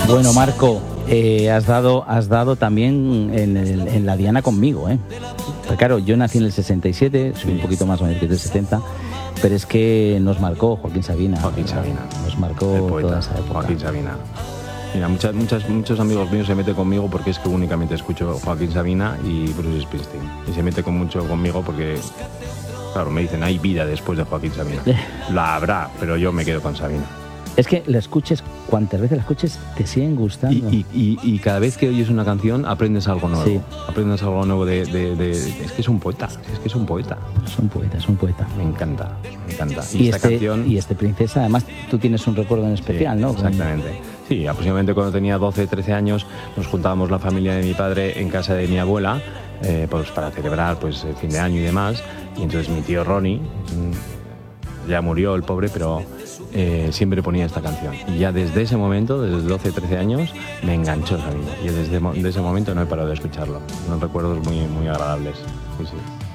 Bueno, Marco, has dado también en la diana conmigo, ¿eh? Pero claro, yo nací en el 67, soy un poquito más mayor que el 70, pero es que nos marcó Joaquín Sabina. Joaquín Sabina. Nos marcó El poeta, toda esa época. Joaquín Sabina. Mira, muchos amigos míos se meten conmigo porque es que únicamente escucho Joaquín Sabina y Bruce Springsteen. Y se mete mucho conmigo porque, claro, me dicen, hay vida después de Joaquín Sabina. La habrá, pero yo me quedo con Sabina. Es que la escuches, cuantas veces la escuches, te siguen gustando. Y cada vez que oyes una canción aprendes algo nuevo. Sí. Aprendes algo nuevo es que es un poeta, es un poeta. Es un poeta. Me encanta. Y esta canción... Princesa, además tú tienes un recuerdo en especial, sí, ¿no? Exactamente. Sí, aproximadamente cuando tenía 12, 13 años nos juntábamos la familia de mi padre en casa de mi abuela, pues para celebrar pues el fin de año y demás. Y entonces mi tío Ronnie, ya murió el pobre, pero siempre ponía esta canción. Y ya desde ese momento, desde 12, 13 años, me enganchó Sabina. Y desde ese momento no he parado de escucharlo. Son recuerdos muy, muy agradables. Sí, sí.